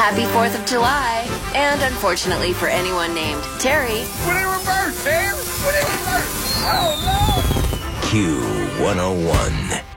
Happy 4th of July. And unfortunately for anyone named Terry, Put it in reverse, Sam! Put it in reverse! Oh, no! Q101.